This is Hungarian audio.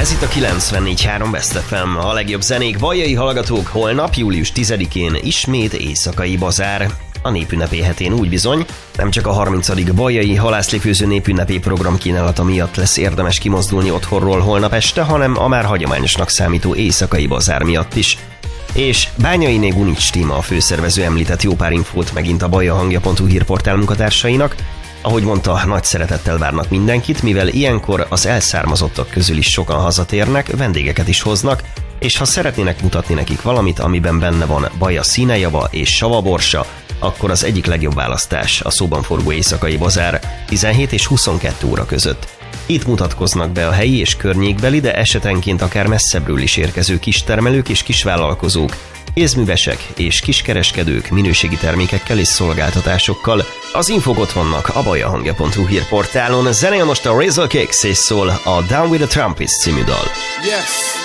Ez itt a 94.3 Best FM, a legjobb zenék, vajjai hallgatók, holnap, július 10-én ismét éjszakai bazár. A népünnepé hetén úgy bizony, nem csak a 30. Vajjai halászlifőző népünnepi program kínálata miatt lesz érdemes kimozdulni otthonról holnap este, hanem a már hagyományosnak számító éjszakai bazár miatt is. És Bányainé Gunics Tíma, a főszervező említett jó pár infót megint a bajahangja.hu hírportál munkatársainak. Ahogy mondta, nagy szeretettel várnak mindenkit, mivel ilyenkor az elszármazottak közül is sokan hazatérnek, vendégeket is hoznak, és ha szeretnének mutatni nekik valamit, amiben benne van baja színejava és savaborsa, akkor az egyik legjobb választás a szóban forgó éjszakai bazár 17 és 22 óra között. Itt mutatkoznak be a helyi és környékbeli, de esetenként akár messzebbről is érkező kistermelők és kisvállalkozók, kézművesek és kiskereskedők minőségi termékekkel és szolgáltatásokkal. Az infók ott vannak a bajahangja.hu hírportálon. Zenél most a Razor Cakes és szól a Down with the Trumpets című dal. Yes.